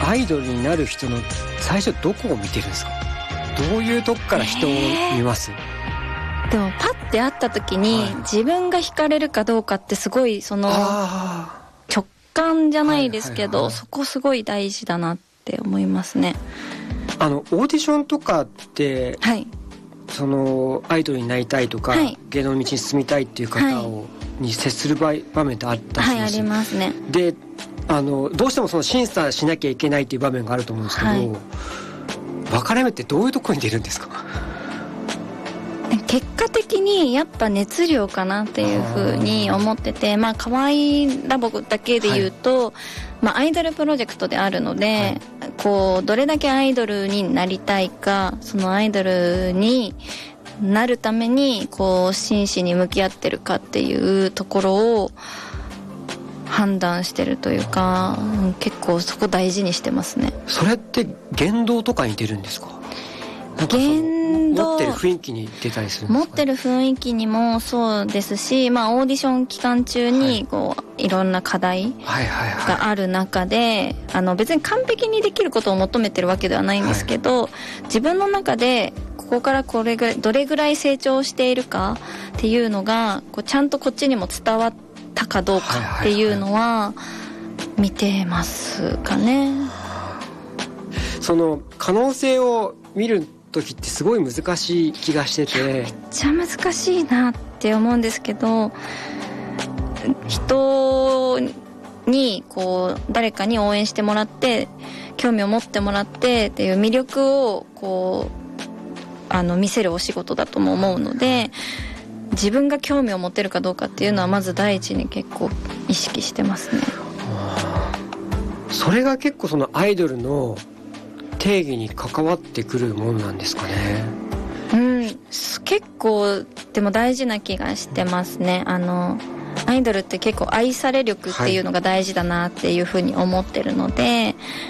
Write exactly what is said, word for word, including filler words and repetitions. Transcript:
アイドルになる人の最初どこを見てるんですか？どういうとこから人を見ます？ えー、でもパッて会った時に、はい、自分が惹かれるかどうかってすごいその直感じゃないですけど、はいはいはい、そこすごい大事だなって思いますね。 あのオーディションとかって、はい、そのアイドルになりたいとか、はい、芸能の道に進みたいっていう方を、はい、に接する場合場面ってあったりします？ はい、ありますね。 で、あのどうしてもその審査しなきゃいけないっていう場面があると思うんですけど、はい、分かれ目ってどういうところに出るんですか？ 結果的にやっぱ熱量かなっていうふうに思ってて、まあ可愛いラボだけで言うと、はい、まあアイドルプロジェクトであるので、はい、こうどれだけアイドルになりたいか、そのアイドルになるためにこう真摯に向き合ってるかっていうところを判断してるというか、うん、結構そこ大事にしてますね。 それって言動とかに出るんですか？ 言動、 持ってる雰囲気に出たりするんですか？ 持ってる雰囲気にもそうですし、まあオーディション期間中にこう、はい、いろんな課題がある中で、あの別に完璧にできることを求めてるわけではないんですけど、はい、自分の中でここからこれぐらいどれぐらい成長しているかっていうのがこうちゃんとこっちにも伝わったかどうかっていうのは見てますかね。 その可能性を見る時ってすごい難しい気がしてて、 めっちゃ難しいなって思うんですけど、人にこう誰かに応援してもらって興味を持ってもらってっていう魅力をこうあの見せるお仕事だとも思うので、自分が興味を持てるかどうかっていうのはまず第一に結構意識してますね。 それが結構そのアイドルの定義に関わってくるものなんですかね。 うん、結構でも大事な気がしてますね。あのアイドルって結構愛され力っていうのが大事だなっていうふうに思ってるので、